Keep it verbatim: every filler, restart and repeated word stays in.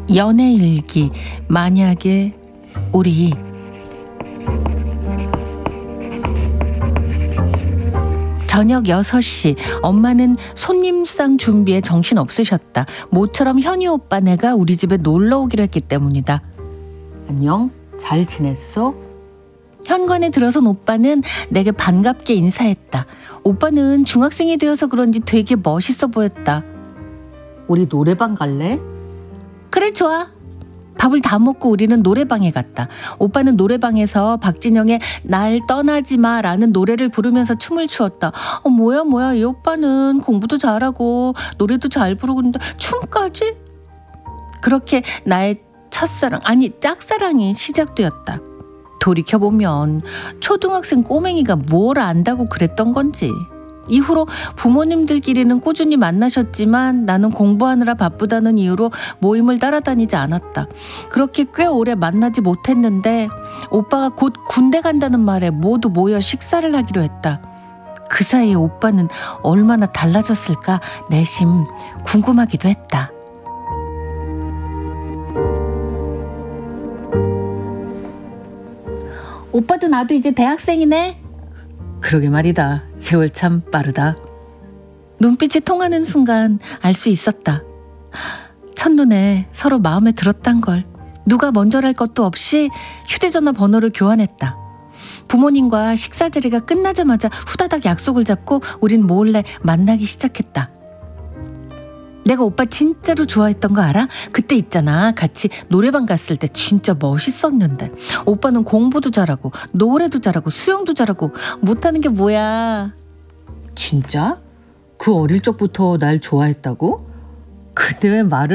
연애일기. 만약에 우리. 저녁 여섯 시. 엄마는 손님상 준비에 정신 없으셨다. 모처럼 현이 오빠 네가 우리 집에 놀러 오기로 했기 때문이다. 안녕? 잘 지냈어? 현관에 들어선 오빠는 내게 반갑게 인사했다. 오빠는 중학생이 되어서 그런지 되게 멋있어 보였다. 우리 노래방 갈래? 그래, 좋아. 밥을 다 먹고 우리는 노래방에 갔다. 오빠는 노래방에서 박진영의 날 떠나지 마라는 노래를 부르면서 춤을 추었다. 어, 뭐야 뭐야, 이 오빠는 공부도 잘하고 노래도 잘 부르고 있는데 춤까지? 그렇게 나의 첫사랑, 아니 짝사랑이 시작되었다. 돌이켜보면 초등학생 꼬맹이가 뭘 안다고 그랬던 건지. 이후로 부모님들끼리는 꾸준히 만나셨지만 나는 공부하느라 바쁘다는 이유로 모임을 따라다니지 않았다. 그렇게 꽤 오래 만나지 못했는데 오빠가 곧 군대 간다는 말에 모두 모여 식사를 하기로 했다. 그 사이에 오빠는 얼마나 달라졌을까 내심 궁금하기도 했다. 오빠도 나도 이제 대학생이네. 그러게 말이다. 세월 참 빠르다. 눈빛이 통하는 순간 알 수 있었다. 첫눈에 서로 마음에 들었단 걸. 누가 먼저랄 것도 없이 휴대전화 번호를 교환했다. 부모님과 식사 자리가 끝나자마자 후다닥 약속을 잡고 우린 몰래 만나기 시작했다. 내가 오빠 진짜로 좋아했던 거 알아? 그때 있잖아, 같이 노래방 갔을 때 진짜 멋있었는데. 오빠는 공부도 잘하고 노래도 잘하고 수영도 잘하고 못하는 게 뭐야. 진짜? 그 어릴 적부터 날 좋아했다고? 근데 왜 말을